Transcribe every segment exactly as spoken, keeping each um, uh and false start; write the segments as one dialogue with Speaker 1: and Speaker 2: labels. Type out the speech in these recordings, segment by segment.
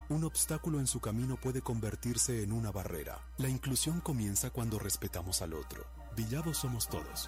Speaker 1: Un obstáculo en su camino puede convertirse en una barrera. La inclusión comienza cuando respetamos al otro. Villavo somos todos.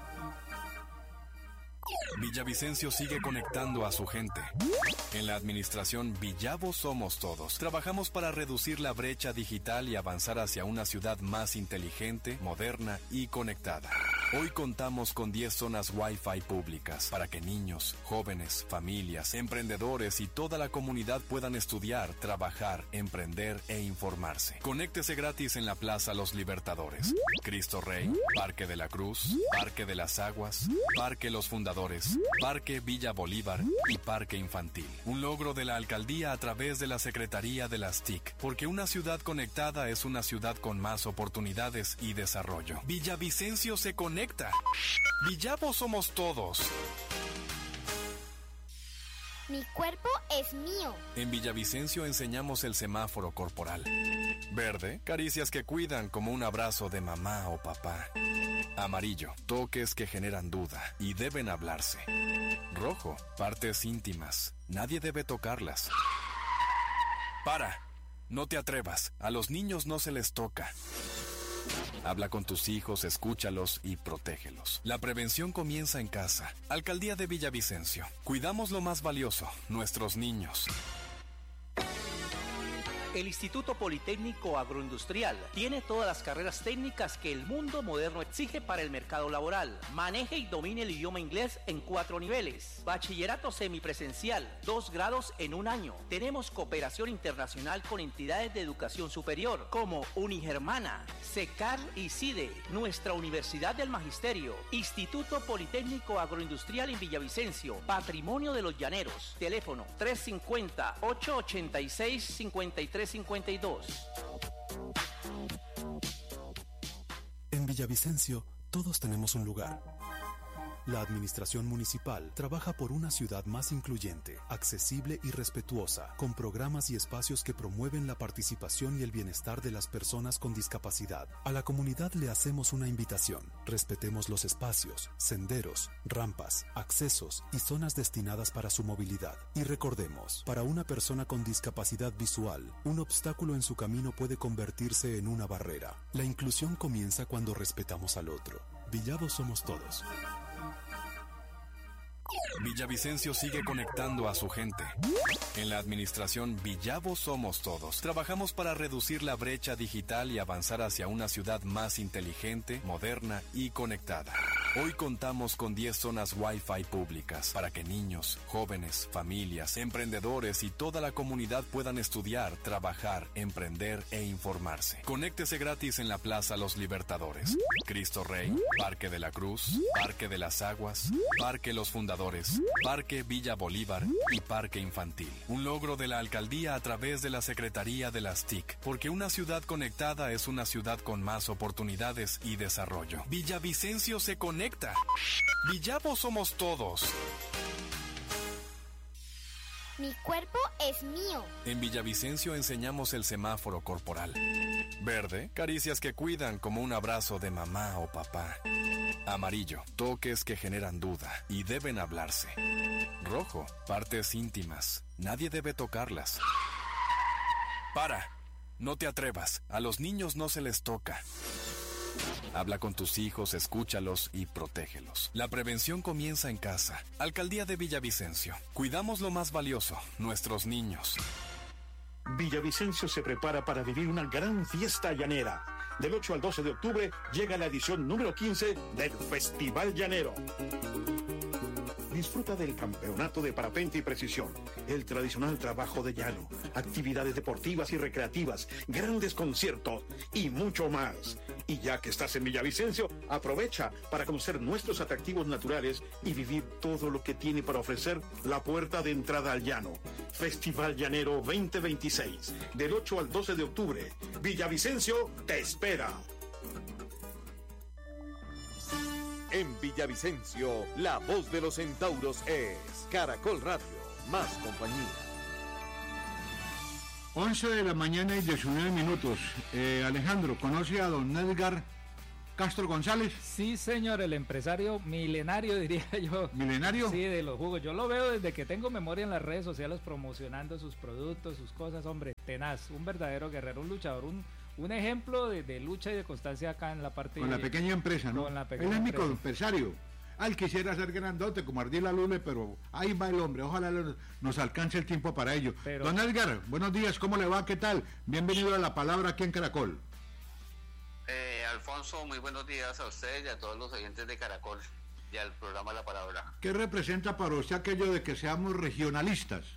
Speaker 2: Villavicencio sigue conectando a su gente. En la administración Villavo Somos Todos, trabajamos para reducir la brecha digital y avanzar hacia una ciudad más inteligente, moderna y conectada. Hoy contamos con diez zonas Wi-Fi públicas para que niños, jóvenes, familias, emprendedores y toda la comunidad puedan estudiar, trabajar, emprender e informarse. Conéctese gratis en la Plaza Los Libertadores, Cristo Rey, Parque de la Cruz, Parque de las Aguas, Parque Los Fundadores, Parque Villa Bolívar y Parque Infantil. Un logro de la alcaldía a través de la Secretaría de las T I C, porque una ciudad conectada es una ciudad con más oportunidades y desarrollo. Villavicencio se conecta. Villavo somos todos.
Speaker 3: Mi cuerpo es mío.
Speaker 2: En Villavicencio enseñamos el semáforo corporal. Verde, caricias que cuidan como un abrazo de mamá o papá. Amarillo, toques que generan duda y deben hablarse. Rojo, partes íntimas. Nadie debe tocarlas. Para, no te atrevas. A los niños no se les toca. Habla con tus hijos, escúchalos y protégelos. La prevención comienza en casa. Alcaldía de Villavicencio. Cuidamos lo más valioso, nuestros niños.
Speaker 4: El Instituto Politécnico Agroindustrial tiene todas las carreras técnicas que el mundo moderno exige para el mercado laboral. Maneje y domine el idioma inglés en cuatro niveles. Bachillerato semipresencial, dos grados en un año. Tenemos cooperación internacional con entidades de educación superior como Unigermana, SECAR y CIDE. Nuestra Universidad del Magisterio. Instituto Politécnico Agroindustrial en Villavicencio. Patrimonio de los Llaneros. Teléfono tres cinco cero, ocho ocho seis, cinco tres cincuenta y dos.
Speaker 1: En Villavicencio, todos tenemos un lugar. La administración municipal trabaja por una ciudad más incluyente, accesible y respetuosa, con programas y espacios que promueven la participación y el bienestar de las personas con discapacidad. A la comunidad le hacemos una invitación. Respetemos los espacios, senderos, rampas, accesos y zonas destinadas para su movilidad. Y recordemos, para una persona con discapacidad visual, un obstáculo en su camino puede convertirse en una barrera. La inclusión comienza cuando respetamos al otro. Villavo somos todos.
Speaker 2: Villavicencio sigue conectando a su gente. En la administración Villavo Somos Todos, trabajamos para reducir la brecha digital y avanzar hacia una ciudad más inteligente, moderna y conectada. Hoy contamos con diez zonas Wi-Fi públicas para que niños, jóvenes, familias, emprendedores y toda la comunidad puedan estudiar, trabajar, emprender e informarse. Conéctese gratis en la Plaza Los Libertadores, Cristo Rey, Parque de la Cruz, Parque de las Aguas, Parque Los Fundadores, Parque Villa Bolívar y Parque Infantil. Un logro de la alcaldía a través de la Secretaría de las T I C, porque una ciudad conectada es una ciudad con más oportunidades y desarrollo. Villavicencio se conecta. Villavo somos todos.
Speaker 3: Mi cuerpo es mío.
Speaker 2: En Villavicencio enseñamos el semáforo corporal. Verde, caricias que cuidan como un abrazo de mamá o papá. Amarillo, toques que generan duda y deben hablarse. Rojo, partes íntimas. Nadie debe tocarlas. Para, no te atrevas. A los niños no se les toca. Habla con tus hijos, escúchalos y protégelos. La prevención comienza en casa. Alcaldía de Villavicencio. Cuidamos lo más valioso, nuestros niños.
Speaker 5: Villavicencio se prepara para vivir una gran fiesta llanera. Del ocho al doce de octubre llega la edición número quince del Festival Llanero. Disfruta del campeonato de parapente y precisión, el tradicional trabajo de llano, actividades deportivas y recreativas, grandes conciertos y mucho más. Y ya que estás en Villavicencio, aprovecha para conocer nuestros atractivos naturales y vivir todo lo que tiene para ofrecer la puerta de entrada al llano. Festival Llanero veinte veintiséis, del ocho al doce de octubre. Villavicencio te espera.
Speaker 6: En Villavicencio, la voz de los centauros es Caracol Radio, más compañía.
Speaker 7: once de la mañana y diecinueve minutos. Eh, Alejandro, ¿conoce a don Edgar Castro González.
Speaker 8: Sí, señor, el empresario milenario, diría yo.
Speaker 7: ¿Milenario?
Speaker 8: Sí, de los jugos. Yo lo veo desde que tengo memoria en las redes sociales promocionando sus productos, sus cosas, hombre, tenaz, un verdadero guerrero, un luchador, un, un ejemplo de, de lucha y de constancia acá en la parte...
Speaker 7: Con la pequeña empresa, ¿no?
Speaker 8: Con la pequeña
Speaker 7: Él es
Speaker 8: empresa.
Speaker 7: microempresario. Ah, él quisiera ser grandote como Ardila Lule, pero ahí va el hombre, ojalá nos alcance el tiempo para ello. Pero... Don Edgar, buenos días, ¿cómo le va? ¿Qué tal? Bienvenido a La Palabra aquí en Caracol.
Speaker 9: Eh, Alfonso, muy buenos días a usted y a todos los oyentes de Caracol y al programa La Palabra.
Speaker 7: ¿Qué representa para usted aquello de que seamos regionalistas?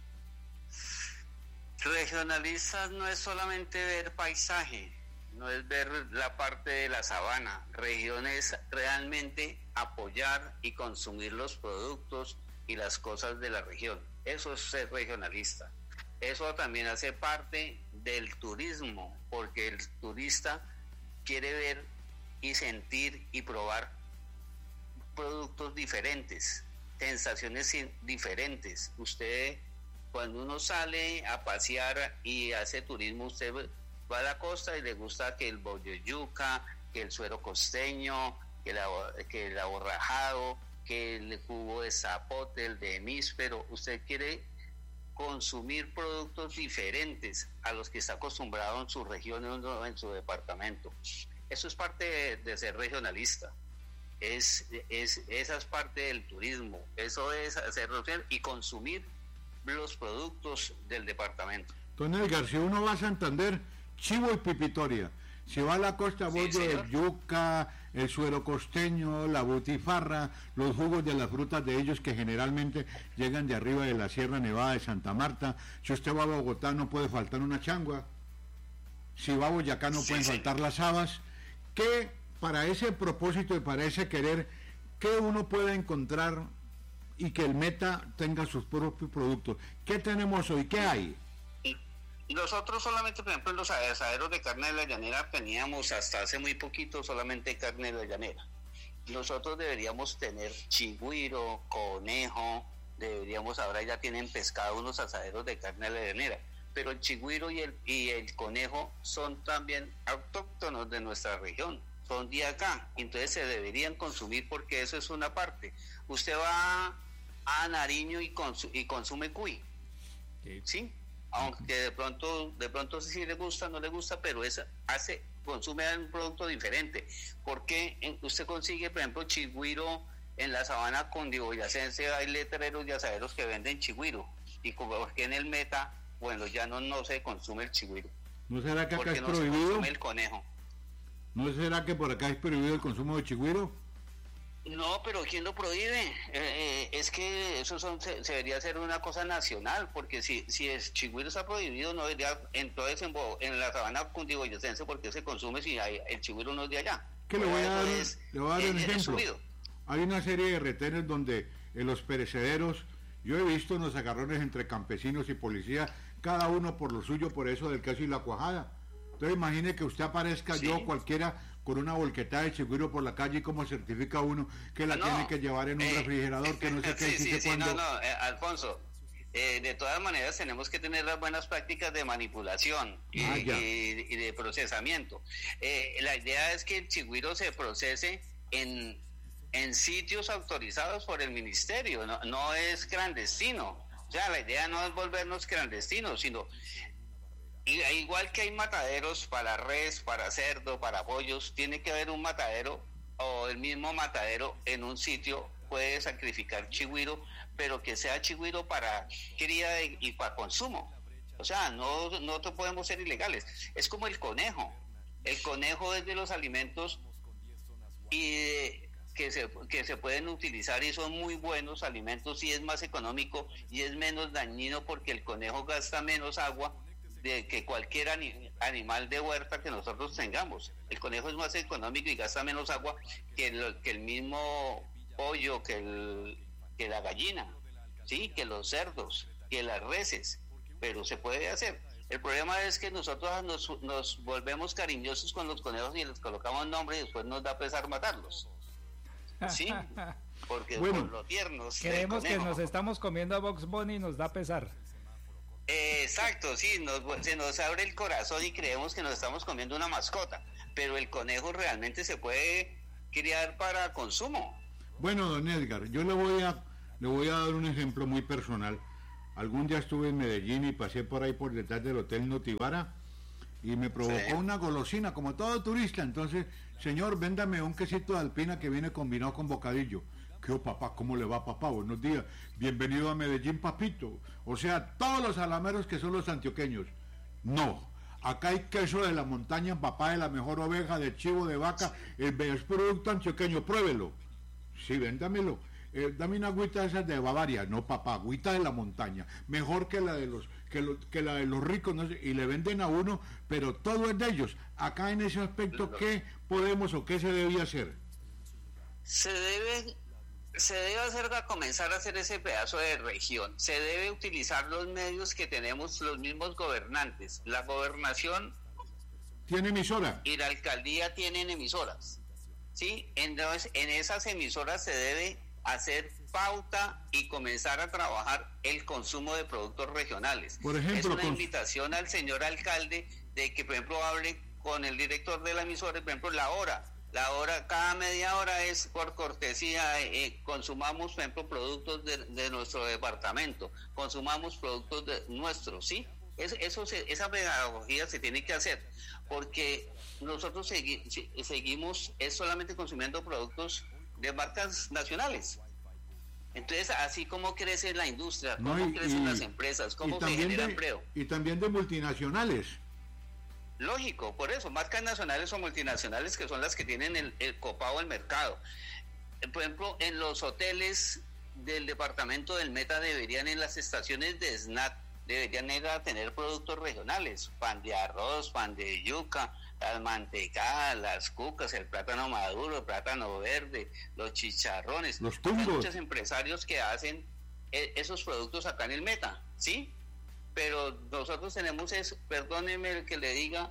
Speaker 9: Regionalistas no es solamente ver paisaje, no es ver la parte de la sabana. Región es realmente apoyar y consumir los productos y las cosas de la región. Eso es ser regionalista. Eso también hace parte del turismo, porque el turista quiere ver y sentir y probar productos diferentes, sensaciones diferentes. Usted, cuando uno sale a pasear y hace turismo, usted va a la costa y le gusta que el bollo yuca, que el suero costeño, que, la, que el aborrajado, que el jugo de zapote, el de níspero. Usted quiere consumir productos diferentes a los que está acostumbrado en su región o en su departamento. Eso es parte de, de ser regionalista. Es, es, esa es parte del turismo. Eso es hacer y consumir los productos del departamento.
Speaker 7: Don Edgar, si uno va a Santander, chivo y pipitoria. Si va a la costa, bollo sí, de yuca, el suero costeño, la butifarra, los jugos de las frutas de ellos que generalmente llegan de arriba de la Sierra Nevada de Santa Marta. Si usted va a Bogotá, no puede faltar una changua. Si va a Boyacá, no sí, pueden sí. faltar las habas. ¿Qué, para ese propósito y para ese querer, qué uno puede encontrar y que el Meta tenga sus propios productos? ¿Qué tenemos hoy? ¿Qué hay?
Speaker 9: Nosotros solamente, por ejemplo, en los asaderos de carne de la llanera teníamos hasta hace muy poquito solamente carne de la llanera. Nosotros deberíamos tener chigüiro, conejo, deberíamos, ahora ya tienen pescado unos asaderos de carne de la llanera, pero el chigüiro y el, y el conejo son también autóctonos de nuestra región, son de acá, entonces se deberían consumir porque eso es una parte. Usted va a Nariño y, consu- y consume cuy, ¿sí? ¿sí? Aunque de pronto de pronto sí le gusta, no le gusta, pero es, hace, consume un producto diferente, porque usted consigue, por ejemplo, chigüiro en la sabana cundiboyacense, hay letreros y asaderos que venden chigüiro, y como que en el Meta, bueno, ya no, no se consume el chigüiro.
Speaker 7: ¿No será que acá es
Speaker 9: no
Speaker 7: prohibido?
Speaker 9: Se consume el conejo.
Speaker 7: ¿No será que por acá es prohibido el consumo de chigüiro?
Speaker 9: No, pero ¿quién lo prohíbe? Eh, eh, es que eso son, se, se debería ser una cosa nacional, porque si si el chigüiro está prohibido, no debería, entonces en, en la sabana cundiboyacense, ¿por qué se consume si hay, el chigüiro no es de allá?
Speaker 7: Que le voy a dar,
Speaker 9: es,
Speaker 7: le voy a dar
Speaker 9: es,
Speaker 7: un ejemplo. Hay una serie de retenes donde en los perecederos, yo he visto unos agarrones entre campesinos y policías, cada uno por lo suyo, por eso del queso y la cuajada. Entonces imagine que usted aparezca, sí. yo cualquiera, con una volquetada de chigüiro por la calle, y como certifica uno que la no, tiene que llevar en un eh,
Speaker 9: eh,
Speaker 7: refrigerador, que no sé qué,
Speaker 9: sí, sí, sí,
Speaker 7: cuando...
Speaker 9: no, no, eh, Alfonso, eh, de todas maneras tenemos que tener las buenas prácticas de manipulación y, ah, y, y de procesamiento. Eh, la idea es que el chigüiro se procese en, en sitios autorizados por el ministerio, no, no es clandestino. O sea, la idea no es volvernos clandestinos, sino... Y, igual que hay mataderos para res, para cerdo, para pollos, tiene que haber un matadero o el mismo matadero en un sitio puede sacrificar chigüiro, pero que sea chigüiro para cría de, y para consumo. O sea, no, no podemos ser ilegales. Es como el conejo. El conejo es de los alimentos y de, que se que se pueden utilizar y son muy buenos alimentos y es más económico y es menos dañino porque el conejo gasta menos agua de que cualquier ani- animal de huerta que nosotros tengamos. El conejo es más económico y gasta menos agua que el, que el mismo pollo, que, el, que la gallina, sí, que los cerdos, que las reses, pero se puede hacer. El problema es que nosotros nos, nos volvemos cariñosos con los conejos y les colocamos nombre y después nos da pesar matarlos, sí, porque
Speaker 7: bueno,
Speaker 9: por lo tiernos.
Speaker 8: Creemos que nos estamos comiendo a Box Bunny y nos da pesar.
Speaker 9: Eh, exacto, sí, nos, se nos abre el corazón y creemos que nos estamos comiendo una mascota, pero el conejo realmente se puede criar para consumo.
Speaker 7: Bueno, don Edgar, yo le voy a le voy a dar un ejemplo muy personal. Algún día estuve en Medellín y pasé por ahí por detrás del Hotel Notivara y me provocó sí. una golosina, como todo turista. Entonces, señor, véndame un quesito de alpina que viene combinado con bocadillo. ¿Qué, oh, papá? ¿Cómo le va, papá? Buenos días. Bienvenido a Medellín, papito. O sea, todos los alameros que son los antioqueños. No. Acá hay queso de la montaña, papá, de la mejor oveja, de chivo, de vaca. El es producto antioqueño. Pruébelo. Sí, véndamelo. Eh, dame una agüita de esas de Bavaria. No, papá, agüita de la montaña. Mejor que la de los que, lo, que la de los ricos, no sé, y le venden a uno, pero todo es de ellos. Acá en ese aspecto, ¿qué podemos o qué se debía hacer?
Speaker 9: Se debe... Se debe hacer a comenzar a hacer ese pedazo de región. Se debe utilizar los medios que tenemos los mismos gobernantes. La gobernación
Speaker 7: tiene emisora
Speaker 9: y la alcaldía tienen emisoras, ¿sí? Entonces, en esas emisoras se debe hacer pauta y comenzar a trabajar el consumo de productos regionales.
Speaker 7: Por ejemplo,
Speaker 9: es una
Speaker 7: con...
Speaker 9: invitación al señor alcalde de que, por ejemplo, hable con el director de la emisora, por ejemplo, la hora. La hora, cada media hora es por cortesía, eh, consumamos, por ejemplo, productos de, de nuestro departamento, consumamos productos de nuestros, ¿sí? Es, eso se, esa pedagogía se tiene que hacer, porque nosotros segui, seguimos es solamente consumiendo productos de marcas nacionales. Entonces, así como crece la industria, cómo
Speaker 7: no, y,
Speaker 9: crecen
Speaker 7: y,
Speaker 9: las empresas, cómo se genera
Speaker 7: de,
Speaker 9: empleo.
Speaker 7: Y también de multinacionales.
Speaker 9: Lógico, por eso, marcas nacionales o multinacionales que son las que tienen el, el copado del mercado. Por ejemplo, en los hoteles del departamento del Meta deberían, en las estaciones de snack, deberían ir a tener productos regionales, pan de arroz, pan de yuca, las mantecadas, las cucas, el plátano maduro, el plátano verde, los chicharrones.
Speaker 7: Los tumbos.
Speaker 9: Hay muchos empresarios que hacen eh, esos productos acá en el Meta, ¿sí? Pero nosotros tenemos eso, perdóneme el que le diga,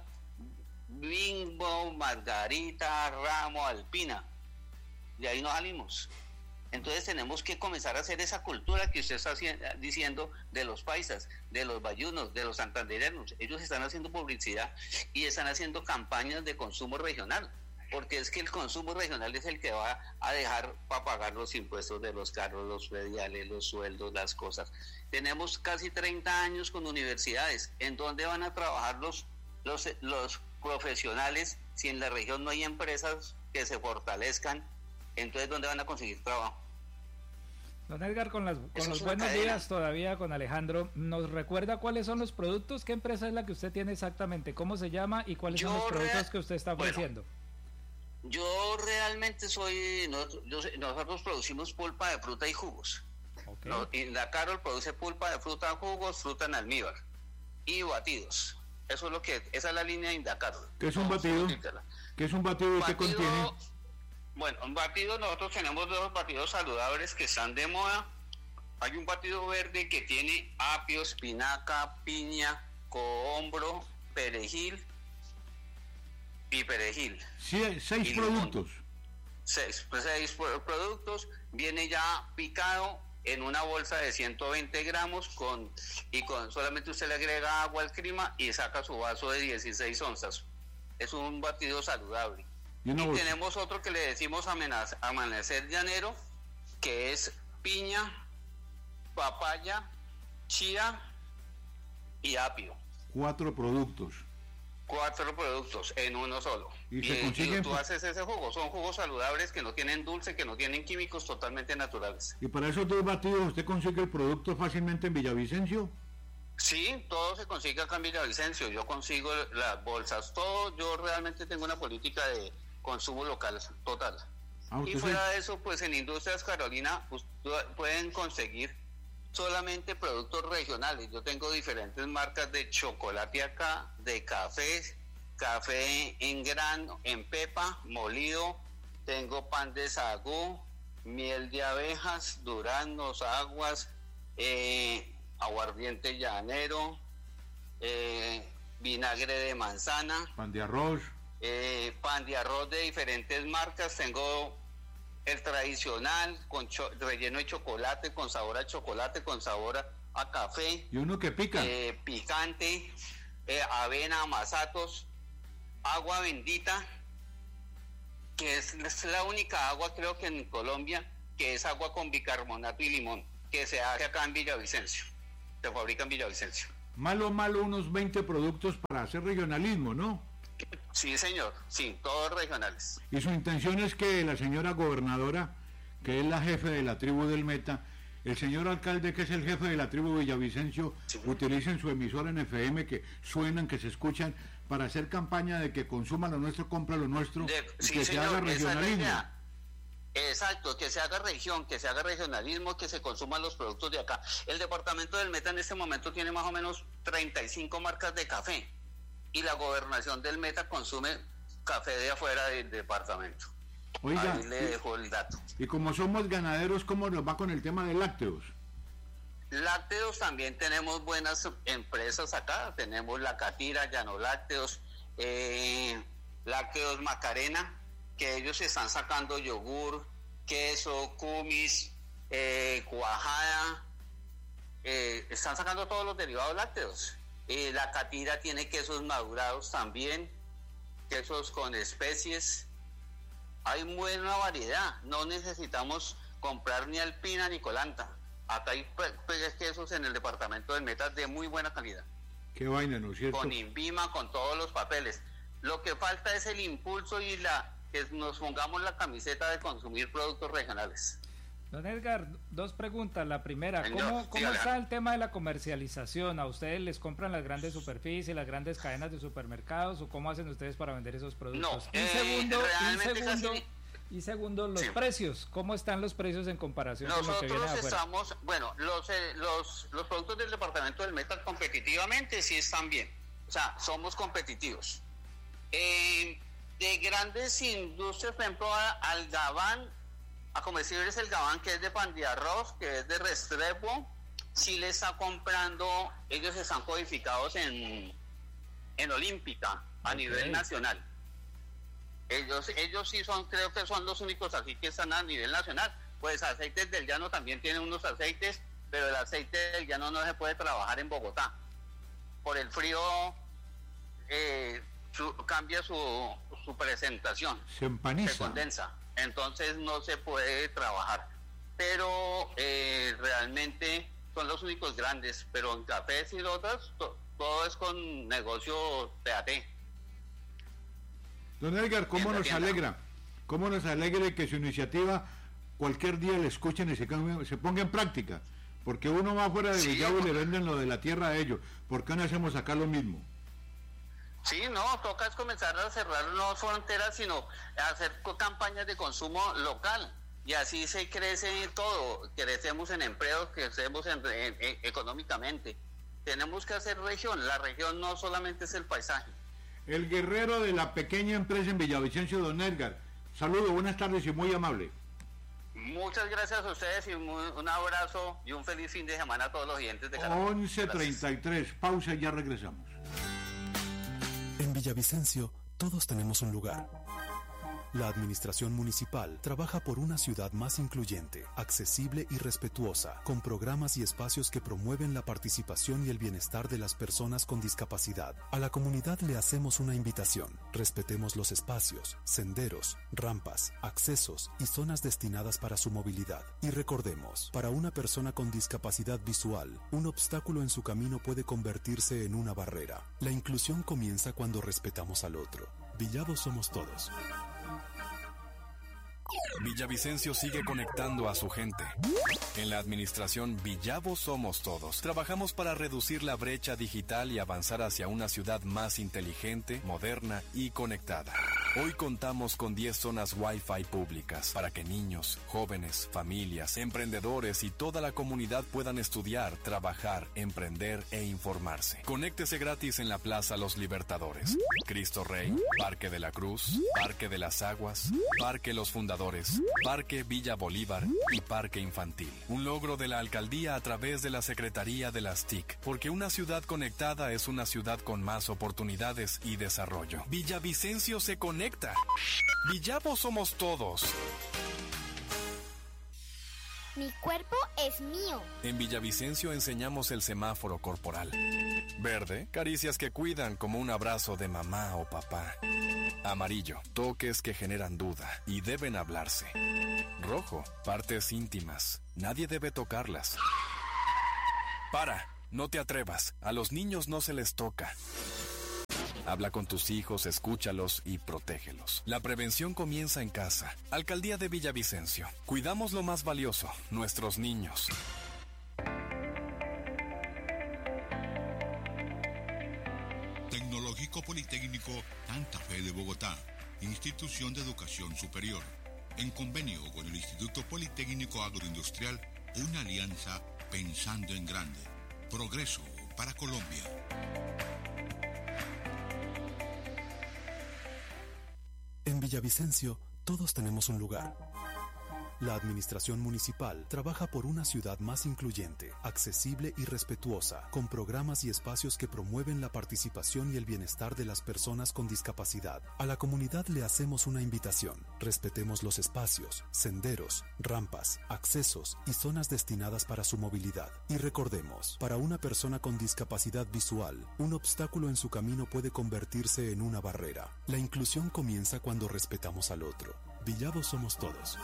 Speaker 9: Bimbo, Margarita, Ramo, Alpina, de ahí nos salimos. Entonces tenemos que comenzar a hacer esa cultura que usted está diciendo de los paisas, de los bayunos, de los santandereanos. Ellos están haciendo publicidad y están haciendo campañas de consumo regional, porque es que el consumo regional es el que va a dejar para pagar los impuestos de los carros, los prediales, los sueldos, las cosas. Tenemos casi treinta años con universidades. ¿En dónde van a trabajar los, los, los profesionales si en la región no hay empresas que se fortalezcan? Entonces, ¿dónde van a conseguir trabajo?
Speaker 8: Don Edgar, con, las, con los buenos
Speaker 9: cadena.
Speaker 8: días todavía con Alejandro, ¿nos recuerda cuáles son los productos? ¿Qué empresa es la que usted tiene exactamente? ¿Cómo se llama? ¿Y cuáles
Speaker 9: Yo
Speaker 8: son los productos
Speaker 9: real,
Speaker 8: que usted está ofreciendo?
Speaker 9: Bueno, yo realmente soy... Nosotros, yo, nosotros producimos pulpa de fruta y jugos. Okay. No, y la Carol produce pulpa de fruta, jugos, fruta en almíbar y batidos. Eso es lo que... Esa es la línea de Indacarol.
Speaker 7: ¿Qué es un batido? ¿Qué es un batido y qué contiene?
Speaker 9: Bueno, un batido, nosotros tenemos dos batidos saludables que están de moda. Hay un batido verde que tiene apio, espinaca, piña, cohombro, perejil y perejil.
Speaker 7: Sí, seis y productos.
Speaker 9: Seis, pues seis productos. Viene ya picado en una bolsa de ciento veinte gramos con y con solamente usted le agrega agua al clima y saca su vaso de dieciséis onzas. Es un batido saludable. Y, y tenemos otro que le decimos amenaza, amanecer llanero, que es piña, papaya, chía y apio.
Speaker 7: Cuatro productos.
Speaker 9: Cuatro productos en uno solo.
Speaker 7: Y,
Speaker 9: y,
Speaker 7: se consiguen...
Speaker 9: y tú haces ese jugo. Son jugos saludables que no tienen dulce, que no tienen químicos, totalmente naturales.
Speaker 7: ¿Y para esos dos batidos usted consigue el producto fácilmente en Villavicencio?
Speaker 9: Sí, todo se consigue acá en Villavicencio. Yo consigo las bolsas, todo. Yo realmente tengo una política de consumo local total. Ah, y fuera de eso, pues en Industrias Carolina pues, pueden conseguir solamente productos regionales. Yo tengo diferentes marcas de chocolate acá, de café, café en grano, en pepa, molido. Tengo pan de sagú, miel de abejas, duraznos, aguas, eh, aguardiente llanero, eh, vinagre de manzana,
Speaker 7: pan de arroz.
Speaker 9: Eh, pan de arroz de diferentes marcas. Tengo el tradicional con cho- relleno de chocolate, con sabor a chocolate, con sabor a, a café.
Speaker 7: Y uno que pica.
Speaker 9: Eh, picante, eh, avena, masatos, agua bendita, que es, es la única agua, creo que en Colombia, que es agua con bicarbonato y limón, que se hace acá en Villavicencio, se fabrica en Villavicencio.
Speaker 7: Malo, malo, unos veinte productos para hacer regionalismo, ¿no?
Speaker 9: Sí, señor, sí, todos regionales.
Speaker 7: Y su intención es que la señora gobernadora, que es la jefe de la tribu del Meta, el señor alcalde, que es el jefe de la tribu Villavicencio, sí, utilicen su emisora en F M, que suenan, que se escuchan, para hacer campaña de que consuma lo nuestro, compra lo nuestro,
Speaker 9: de,
Speaker 7: y
Speaker 9: sí,
Speaker 7: que
Speaker 9: señor,
Speaker 7: se haga regionalismo.
Speaker 9: Exacto, que se haga región, que se haga regionalismo, que se consuman los productos de acá. El departamento del Meta en este momento tiene más o menos treinta y cinco marcas de café, y la gobernación del Meta consume café de afuera del departamento.
Speaker 7: Oiga,
Speaker 9: ahí le dejo el dato.
Speaker 7: Y como somos ganaderos, ¿cómo nos va con el tema de lácteos?
Speaker 9: Lácteos también tenemos buenas empresas acá, tenemos La Catira, Llano Lácteos, eh, Lácteos Macarena, que ellos están sacando yogur, queso, kumis, eh, cuajada, eh, están sacando todos los derivados lácteos. Eh, La Catira tiene quesos madurados también, quesos con especies. Hay buena variedad, no necesitamos comprar ni Alpina ni Colanta. Acá hay quesos en el departamento del Meta de muy buena calidad.
Speaker 7: Qué vaina, ¿no es cierto?
Speaker 9: Con INVIMA, con todos los papeles. Lo que falta es el impulso y la que nos pongamos la camiseta de consumir productos regionales.
Speaker 8: Don Edgar, dos preguntas. La primera,
Speaker 9: Señor,
Speaker 8: ¿cómo, cómo
Speaker 9: dígale.
Speaker 8: está el tema de la comercialización? ¿A ustedes les compran las grandes superficies, las grandes cadenas de supermercados, o cómo hacen ustedes para vender esos productos?
Speaker 9: No,
Speaker 8: y,
Speaker 9: eh,
Speaker 8: segundo, y segundo,
Speaker 9: casi...
Speaker 8: y segundo, los
Speaker 9: sí.
Speaker 8: precios. ¿Cómo están los precios en comparación con lo que viene de
Speaker 9: Nosotros
Speaker 8: afuera?
Speaker 9: estamos, bueno, los, eh, los, los productos del departamento del Meta competitivamente sí están bien. O sea, somos competitivos. Eh, de grandes industrias, por ejemplo, al Gabán, a comestibles el Gabán, que es de pan de arroz, que es de Restrepo, sí le está comprando, ellos están codificados en, en Olímpica, a okay. nivel nacional. Ellos, ellos sí son, creo que son los únicos así que están a nivel nacional. Pues Aceites del Llano también tienen unos aceites, pero el aceite del Llano no se puede trabajar en Bogotá. Por el frío eh, su, cambia su, su presentación.
Speaker 7: Se empaniza.
Speaker 9: Se condensa. Entonces no se puede trabajar. Pero eh, realmente son los únicos grandes. Pero en cafés y otras, to, todo es con negocio P A T.
Speaker 7: Don Edgar, ¿cómo nos alegra? ¿Cómo nos alegra que su iniciativa cualquier día le escuchen y se, se ponga en práctica? Porque uno va fuera de Villavo sí, y le venden lo de la tierra a ellos. ¿Por qué no hacemos acá lo mismo?
Speaker 9: Sí, no, toca es comenzar a cerrar no fronteras, sino a hacer campañas de consumo local. Y así se crece todo. Crecemos en empleos, crecemos en, en, en, económicamente. Tenemos que hacer región. La región no solamente es el paisaje.
Speaker 7: El guerrero de la pequeña empresa en Villavicencio, don Edgar. Saludos, buenas tardes y muy amable.
Speaker 9: Muchas gracias a ustedes y muy, un abrazo y un feliz fin de semana a todos los oyentes de Caracol.
Speaker 7: once treinta y tres, pausa y ya regresamos.
Speaker 1: En Villavicencio, todos tenemos un lugar. La administración municipal trabaja por una ciudad más incluyente, accesible y respetuosa, con programas y espacios que promueven la participación y el bienestar de las personas con discapacidad. A la comunidad le hacemos una invitación. Respetemos los espacios, senderos, rampas, accesos y zonas destinadas para su movilidad. Y recordemos, para una persona con discapacidad visual, un obstáculo en su camino puede convertirse en una barrera. La inclusión comienza cuando respetamos al otro. Villavo somos todos.
Speaker 2: Villavicencio sigue conectando a su gente. En la administración Villavo Somos Todos, trabajamos para reducir la brecha digital y avanzar hacia una ciudad más inteligente, moderna y conectada. Hoy contamos con diez zonas Wi-Fi públicas para que niños, jóvenes, familias, emprendedores y toda la comunidad puedan estudiar, trabajar, emprender e informarse. Conéctese gratis en la Plaza Los Libertadores, Cristo Rey, Parque de la Cruz, Parque de las Aguas, Parque Los Fundadores, Parque Villa Bolívar y Parque Infantil. Un logro de la alcaldía a través de la Secretaría de las T I C, porque una ciudad conectada es una ciudad con más oportunidades y desarrollo. Villavicencio se conecta. Villavo somos todos.
Speaker 3: Mi cuerpo es mío.
Speaker 2: En Villavicencio enseñamos el semáforo corporal. Verde, caricias que cuidan como un abrazo de mamá o papá. Amarillo, toques que generan duda y deben hablarse. Rojo, partes íntimas, nadie debe tocarlas. Para, no te atrevas, a los niños no se les toca. Habla con tus hijos, escúchalos y protégelos. La prevención comienza en casa. Alcaldía de Villavicencio. Cuidamos lo más valioso, nuestros niños.
Speaker 10: Tecnológico Politécnico Santa Fe de Bogotá, institución de educación superior. En convenio con el Instituto Politécnico Agroindustrial, una alianza pensando en grande. Progreso para Colombia.
Speaker 1: En Villavicencio, todos tenemos un lugar. La administración municipal trabaja por una ciudad más incluyente, accesible y respetuosa, con programas y espacios que promueven la participación y el bienestar de las personas con discapacidad. A la comunidad le hacemos una invitación. Respetemos los espacios, senderos, rampas, accesos y zonas destinadas para su movilidad. Y recordemos, para una persona con discapacidad visual, un obstáculo en su camino puede convertirse en una barrera. La inclusión comienza cuando respetamos al otro. Villavo somos todos.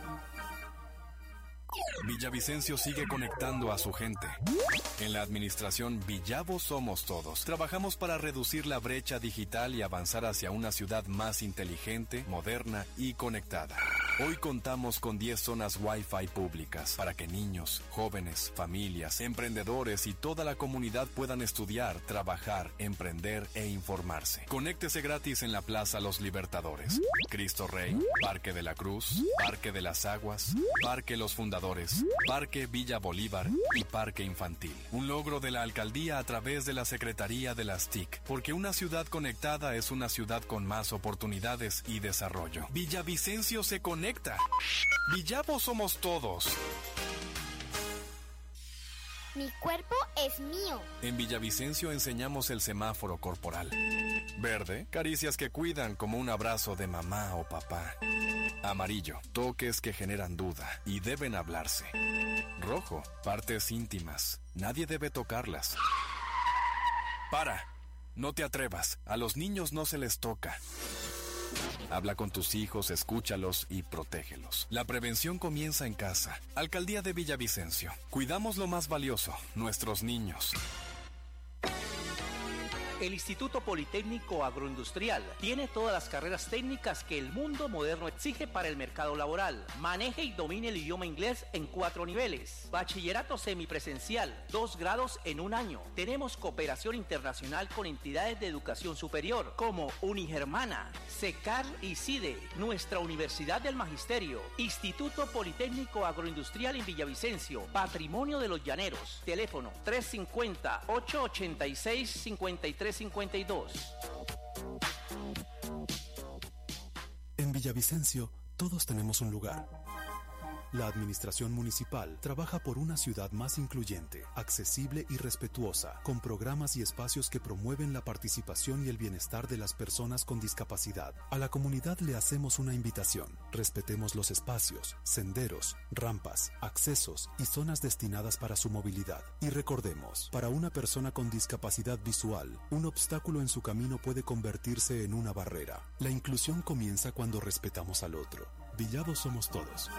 Speaker 2: Villavicencio sigue conectando a su gente. En la administración Villavo Somos Todos, trabajamos para reducir la brecha digital y avanzar hacia una ciudad más inteligente, moderna y conectada. Hoy contamos con diez zonas Wi-Fi públicas para que niños, jóvenes, familias, emprendedores y toda la comunidad puedan estudiar, trabajar, emprender e informarse. Conéctese gratis en la Plaza Los Libertadores, Cristo Rey, Parque de la Cruz, Parque de las Aguas, Parque Los Fundadores, Parque Villa Bolívar y Parque Infantil. Un logro de la alcaldía a través de la Secretaría de las T I C, porque una ciudad conectada es una ciudad con más oportunidades y desarrollo. Villavicencio se conecta. Villavo somos todos.
Speaker 3: Mi cuerpo es mío.
Speaker 2: En Villavicencio enseñamos el semáforo corporal. Verde, caricias que cuidan como un abrazo de mamá o papá. Amarillo, toques que generan duda y deben hablarse. Rojo, partes íntimas, nadie debe tocarlas. Para, no te atrevas, a los niños no se les toca. Habla con tus hijos, escúchalos y protégelos. La prevención comienza en casa. Alcaldía de Villavicencio. Cuidamos lo más valioso, nuestros niños.
Speaker 4: El Instituto Politécnico Agroindustrial tiene todas las carreras técnicas que el mundo moderno exige para el mercado laboral. Maneje y domine el idioma inglés en cuatro niveles. Bachillerato semipresencial, dos grados en un año. Tenemos cooperación internacional con entidades de educación superior como Unigermana, SECAR y CIDE, nuestra Universidad del Magisterio. Instituto Politécnico Agroindustrial en Villavicencio, Patrimonio de los Llaneros. Teléfono tres cinco cero, ocho ocho seis, cinco tres cincuenta y dos.
Speaker 1: En Villavicencio, todos tenemos un lugar. La administración municipal trabaja por una ciudad más incluyente, accesible y respetuosa, con programas y espacios que promueven la participación y el bienestar de las personas con discapacidad. A la comunidad le hacemos una invitación. Respetemos los espacios, senderos, rampas, accesos y zonas destinadas para su movilidad. Y recordemos, para una persona con discapacidad visual, un obstáculo en su camino puede convertirse en una barrera. La inclusión comienza cuando respetamos al otro. Villavo somos todos.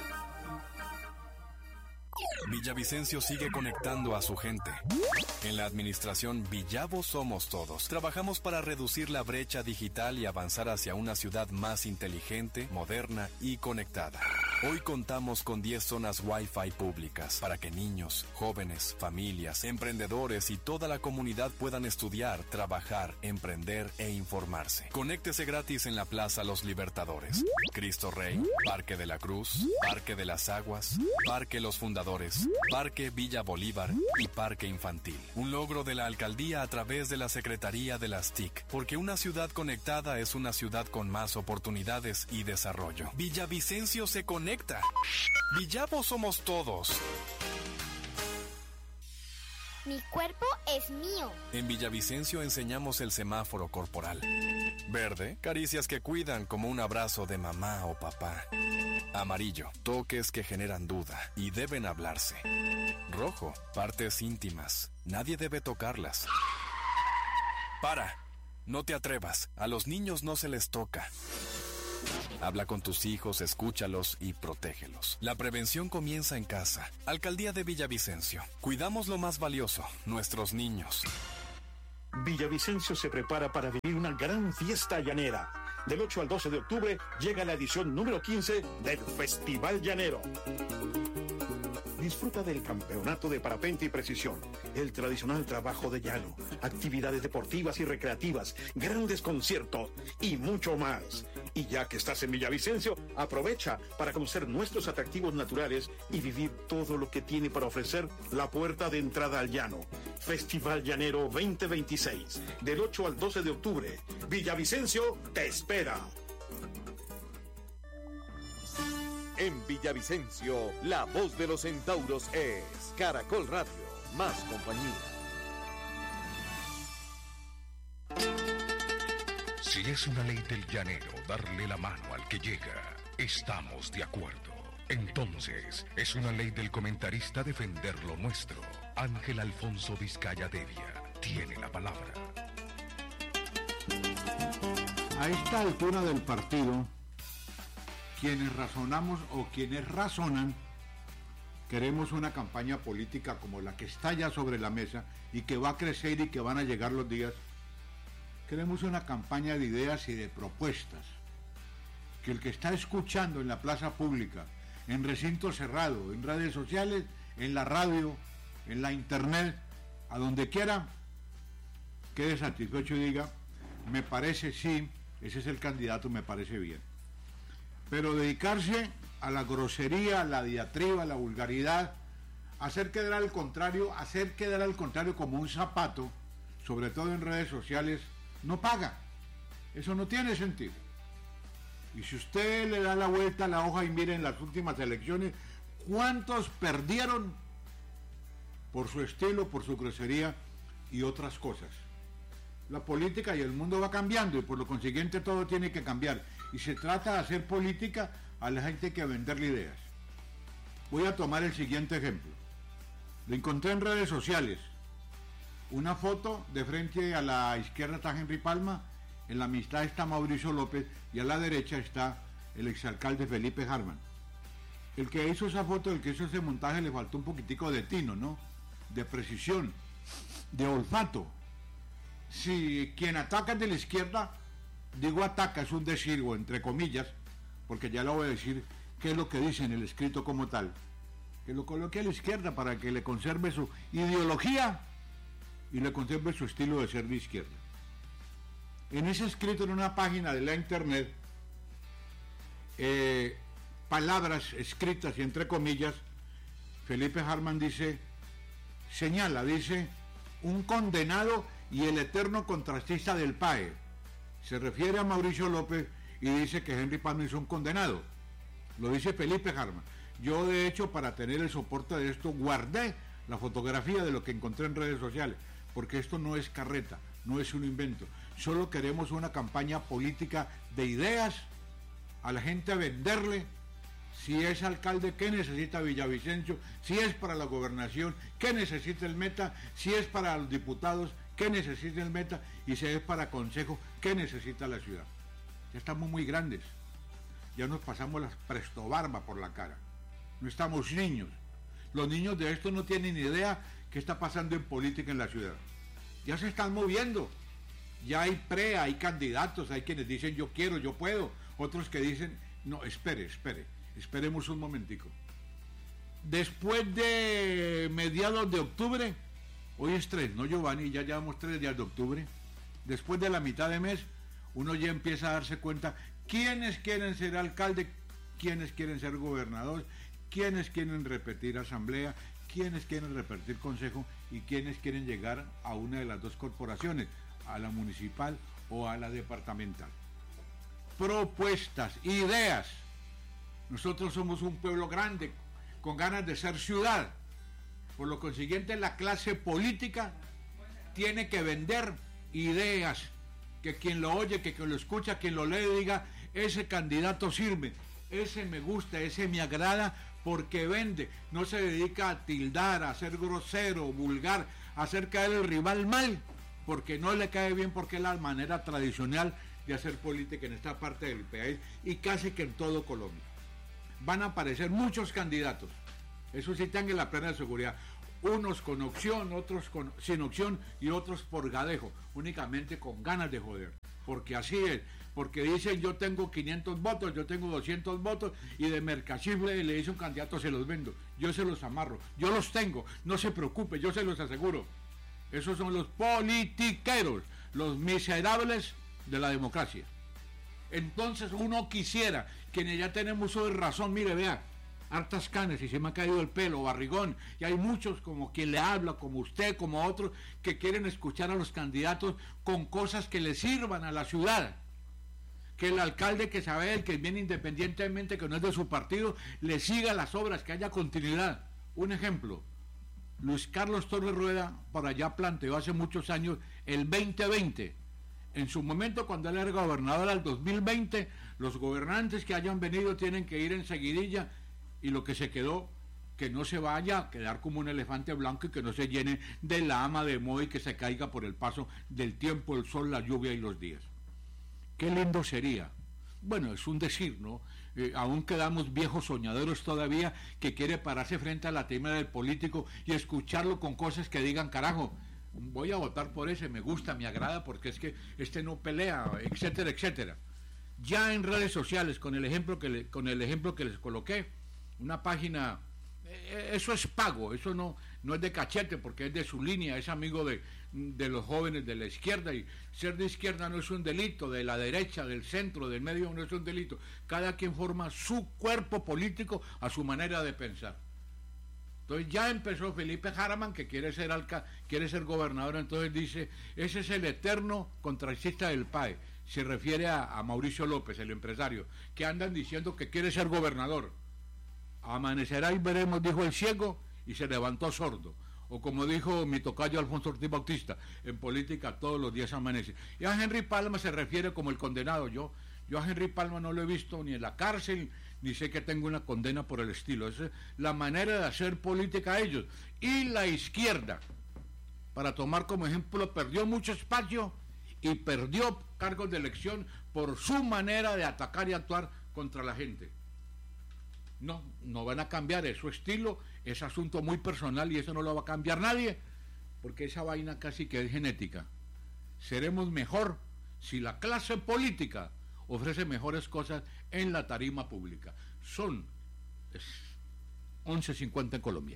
Speaker 2: Villavicencio sigue conectando a su gente. En la administración Villavo Somos Todos, trabajamos para reducir la brecha digital y avanzar hacia una ciudad más inteligente, moderna y conectada. Hoy contamos con diez zonas Wi-Fi públicas para que niños, jóvenes, familias, emprendedores y toda la comunidad puedan estudiar, trabajar, emprender e informarse. Conéctese gratis en la Plaza Los Libertadores, Cristo Rey, Parque de la Cruz, Parque de las Aguas, Parque Los Fundadores, Parque Villa Bolívar y Parque Infantil. Un logro de la alcaldía a través de la Secretaría de las T I C, porque una ciudad conectada es una ciudad con más oportunidades y desarrollo. Villavicencio se conecta. Villavo somos todos.
Speaker 3: Mi cuerpo es mío.
Speaker 2: En Villavicencio enseñamos el semáforo corporal. Verde, caricias que cuidan como un abrazo de mamá o papá. Amarillo, toques que generan duda y deben hablarse. Rojo, partes íntimas, nadie debe tocarlas. Para, no te atrevas, a los niños no se les toca. Habla con tus hijos, escúchalos y protégelos. La prevención comienza en casa. Alcaldía de Villavicencio. Cuidamos lo más valioso, nuestros niños.
Speaker 5: Villavicencio se prepara para vivir una gran fiesta llanera. Del ocho al doce de octubre llega la edición número quince del Festival Llanero. Disfruta del campeonato de parapente y precisión, el tradicional trabajo de llano, actividades deportivas y recreativas, grandes conciertos y mucho más. Y ya que estás en Villavicencio, aprovecha para conocer nuestros atractivos naturales y vivir todo lo que tiene para ofrecer la puerta de entrada al llano. Festival Llanero veinte veintiséis, del ocho al doce de octubre. Villavicencio te espera.
Speaker 6: En Villavicencio, la voz de los centauros es Caracol Radio, más compañía.
Speaker 11: Si es una ley del llanero darle la mano al que llega, estamos de acuerdo. Entonces, es una ley del comentarista defender lo nuestro. Ángel Alfonso Vizcaya Devia tiene la palabra.
Speaker 7: A esta altura del partido, quienes razonamos o quienes razonan, queremos una campaña política como la que está ya sobre la mesa y que va a crecer y que van a llegar los días. Queremos una campaña de ideas y de propuestas. Que el que está escuchando en la plaza pública, en recinto cerrado, en redes sociales, en la radio, en la internet, a donde quiera, quede satisfecho y diga, me parece sí, ese es el candidato, me parece bien. Pero dedicarse a la grosería, a la diatriba, a la vulgaridad, hacer quedar al contrario, hacer quedar al contrario como un zapato, sobre todo en redes sociales, no paga. Eso no tiene sentido. Y si usted le da la vuelta a la hoja y mire en las últimas elecciones, ¿cuántos perdieron por su estilo, por su grosería y otras cosas? La política y el mundo va cambiando y por lo consiguiente todo tiene que cambiar. Y se trata de hacer política, a la gente hay que venderle ideas. Voy a tomar el siguiente ejemplo. Lo encontré en redes sociales. Una foto de frente a la izquierda está Henry Palma, en la mitad está Mauricio López y a la derecha está el exalcalde Felipe Harman. El que hizo esa foto, el que hizo ese montaje, le faltó un poquitico de tino, ¿no? De precisión, de olfato. Si quien ataca es de la izquierda, digo ataca, es un decir, o entre comillas, porque ya lo voy a decir qué es lo que dice en el escrito como tal, que lo coloque a la izquierda para que le conserve su ideología y le conserve su estilo de ser de izquierda. En ese escrito en una página de la internet, eh, palabras escritas y entre comillas, Felipe Harman dice, señala, dice, un condenado y el eterno contrastista del P A E. Se refiere a Mauricio López y dice que Henry Palma es un condenado. Lo dice Felipe Harman. Yo, de hecho, para tener el soporte de esto, guardé la fotografía de lo que encontré en redes sociales, porque esto no es carreta, no es un invento. Solo queremos una campaña política de ideas, a la gente a venderle. Si es alcalde, ¿qué necesita Villavicencio? Si es para la gobernación, ¿qué necesita el Meta? Si es para los diputados, ¿qué necesita el Meta? Y si es para consejo, ¿qué necesita la ciudad? Ya estamos muy grandes. Ya nos pasamos la prestobarba por la cara. No estamos niños. Los niños de esto no tienen ni idea qué está pasando en política en la ciudad. Ya se están moviendo. Ya hay pre, hay candidatos, hay quienes dicen yo quiero, yo puedo. Otros que dicen, no, espere, espere, esperemos un momentico. Después de mediados de octubre, hoy es tres, ¿no, Giovanni? Ya llevamos tres días de octubre. Después de la mitad de mes, uno ya empieza a darse cuenta quiénes quieren ser alcalde, quiénes quieren ser gobernadores, quiénes quieren repetir asamblea, quiénes quieren repetir consejo y quiénes quieren llegar a una de las dos corporaciones, a la municipal o a la departamental. Propuestas, ideas. Nosotros somos un pueblo grande, con ganas de ser ciudad. Por lo consiguiente, la clase política tiene que vender ideas, que quien lo oye, que quien lo escucha, quien lo lee diga, ese candidato sirve. ese me gusta, ese me agrada porque vende, no se dedica a tildar, a ser grosero, vulgar, a hacer caer al rival mal, porque no le cae bien, porque es la manera tradicional de hacer política en esta parte del país y casi que en todo Colombia. Van a aparecer muchos candidatos, eso sí tengan la plena seguridad, unos con opción, otros con, sin opción y otros por gadejo, únicamente con ganas de joder, porque así es, porque dicen yo tengo quinientos votos, yo tengo doscientos votos y de mercachifle le dice un candidato se los vendo, yo se los amarro, yo los tengo, no se preocupe, yo se los aseguro. Esos son los politiqueros, los miserables de la democracia. Entonces uno quisiera, quienes ya tenemos uso de razón, mire, vea, hartas canas y se me ha caído el pelo, barrigón, y hay muchos como quien le habla, como usted, como otros, que quieren escuchar a los candidatos con cosas que les sirvan a la ciudad. Que el alcalde que sabe, el que viene independientemente, que no es de su partido, le siga las obras, que haya continuidad. Un ejemplo, Luis Carlos Torres Rueda, por allá planteó hace muchos años el veinte veinte. En su momento, cuando él era gobernador al dos mil veinte, los gobernantes que hayan venido tienen que ir en seguidilla, y lo que se quedó, que no se vaya a quedar como un elefante blanco y que no se llene de lama, de moho y que se caiga por el paso del tiempo, el sol, la lluvia y los días. Qué lindo sería. Bueno, es un decir, ¿no? Eh, aún quedamos viejos soñadores todavía que quiere pararse frente a la timba del político y escucharlo con cosas que digan, carajo, voy a votar por ese, me gusta, me agrada porque es que este no pelea, etcétera, etcétera. Ya en redes sociales, con el ejemplo que, le, con el ejemplo que les coloqué, una página, eh, eso es pago, eso no, no es de cachete porque es de su línea, es amigo de, de los jóvenes de la izquierda, y ser de izquierda no es un delito, de la derecha, del centro, del medio no es un delito, cada quien forma su cuerpo político a su manera de pensar. Entonces ya empezó Felipe Jaraman, que quiere ser alca, quiere ser gobernador, entonces dice, ese es el eterno contratista del P A E, se refiere a, a Mauricio López, el empresario, que andan diciendo que quiere ser gobernador. Amanecerá y veremos, dijo el ciego, y se levantó sordo. O como dijo mi tocayo Alfonso Ortiz Bautista, en política todos los días amanece. Y a Henry Palma se refiere como el condenado. Yo, yo a Henry Palma no lo he visto ni en la cárcel, ni sé que tengo una condena por el estilo. Esa es la manera de hacer política a ellos. Y la izquierda, para tomar como ejemplo, perdió mucho espacio y perdió cargos de elección por su manera de atacar y actuar contra la gente. No, no van a cambiar, es su estilo, es asunto muy personal y eso no lo va a cambiar nadie, porque esa vaina casi que es genética. Seremos mejor si la clase política ofrece mejores cosas en la tarima pública. Son once cincuenta en Colombia.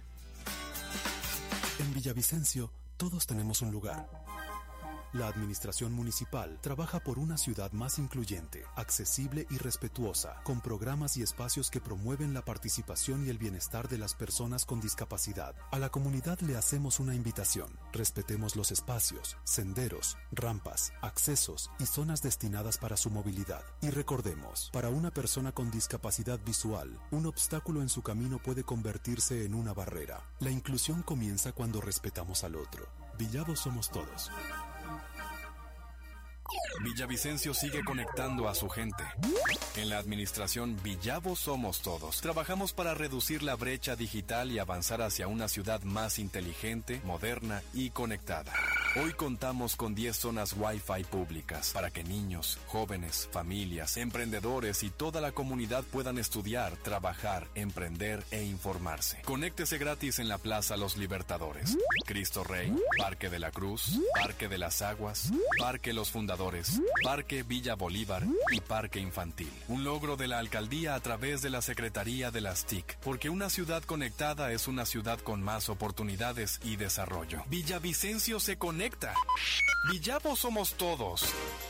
Speaker 1: En Villavicencio, todos tenemos un lugar. La administración municipal trabaja por una ciudad más incluyente, accesible y respetuosa, con programas y espacios que promueven la participación y el bienestar de las personas con discapacidad. A la comunidad le hacemos una invitación. Respetemos los espacios, senderos, rampas, accesos y zonas destinadas para su movilidad. Y recordemos, para una persona con discapacidad visual, un obstáculo en su camino puede convertirse en una barrera. La inclusión comienza cuando respetamos al otro. Villavo somos todos.
Speaker 2: Villavicencio sigue conectando a su gente. En la administración Villavo Somos Todos, trabajamos para reducir la brecha digital y avanzar hacia una ciudad más inteligente, moderna y conectada. Hoy contamos con diez zonas Wi-Fi públicas para que niños, jóvenes, familias, emprendedores y toda la comunidad puedan estudiar, trabajar, emprender e informarse. Conéctese gratis en la Plaza Los Libertadores, Cristo Rey, Parque de la Cruz, Parque de las Aguas, Parque Los Fundadores, Parque Villa Bolívar y Parque Infantil. Un logro de la alcaldía a través de la Secretaría de las T I C, porque una ciudad conectada es una ciudad con más oportunidades y desarrollo. Villavicencio se conecta. Villavo somos todos.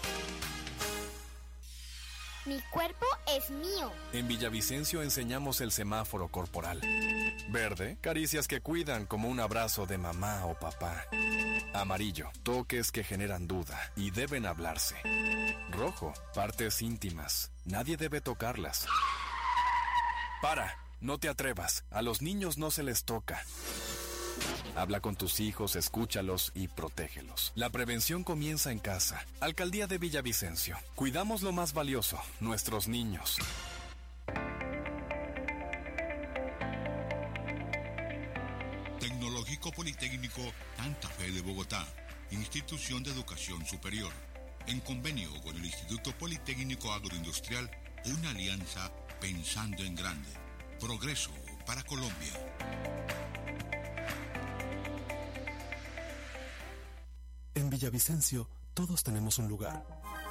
Speaker 3: Mi cuerpo es mío.
Speaker 2: En Villavicencio enseñamos el semáforo corporal. Verde, caricias que cuidan como un abrazo de mamá o papá. Amarillo, toques que generan duda y deben hablarse. Rojo, partes íntimas. Nadie debe tocarlas. Para, no te atrevas. A los niños no se les toca. Habla con tus hijos, escúchalos y protégelos. La prevención comienza en casa. Alcaldía de Villavicencio. Cuidamos lo más valioso, nuestros niños.
Speaker 10: Politécnico Santa Fe de Bogotá, institución de educación superior. En convenio con el Instituto Politécnico Agroindustrial, una alianza pensando en grande. Progreso para Colombia.
Speaker 1: En Villavicencio, todos tenemos un lugar.